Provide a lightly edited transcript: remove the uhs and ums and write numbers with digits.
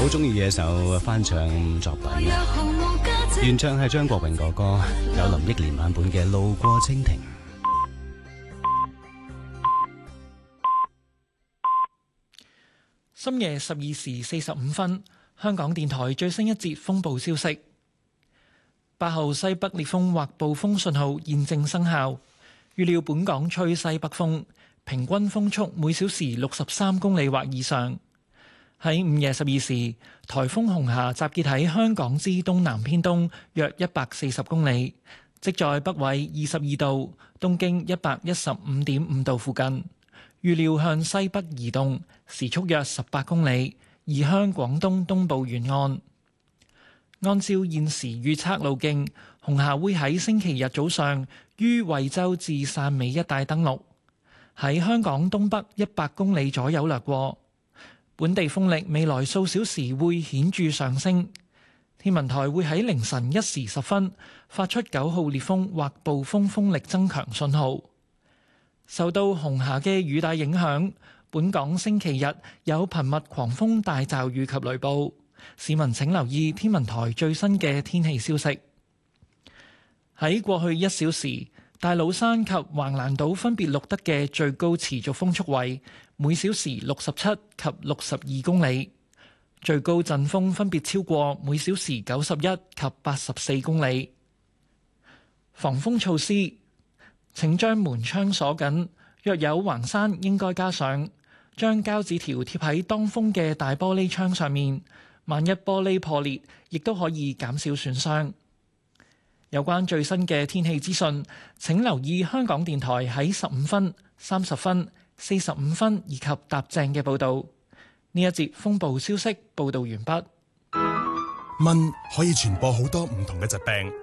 好中意嘅一首翻唱作品，原唱係張國榮哥哥，有林憶蓮版本嘅《路過蜻蜓》。 深夜12時45分，香港電台最新一節風暴消息：8號西北烈風或暴風信號現正生效，預料本港吹西北風，平均風速每小時63公里或以上。喺午夜12時，颱風紅霞集結喺香港之東南偏東約140公里，即在北緯22度、東經115.5度附近。預料向西北移動，時速約18公里，移向廣東東部沿岸。按照現時預測路徑，紅霞會喺星期日早上於惠州至汕尾一帶登陸，喺香港東北100公里左右掠過。本地風力未來數小時會顯著上升，天文台會喺凌晨1時10分發出9號烈風或暴風風力增強信號。受到紅霞嘅雨帶影響，本港星期日有頻密狂風大驟雨及雷暴，市民請留意天文台最新嘅天氣消息。喺過去1小時，大老山及橫瀾島分別錄得嘅最高持續風速為每小時67及62公里，最高陣風分別超過每小時91及84公里。防風措施：請將門窗鎖緊，若有橫閂應該加上，將膠紙條貼喺當風嘅大玻璃窗上面，萬一玻璃破裂，亦都可以減少損傷。有關最新嘅天氣資訊，請留意香港電台喺15分、30分、45分以及踏正嘅報導。呢一節風暴消息報導完畢。 蚊可以傳播好多唔同嘅疾病，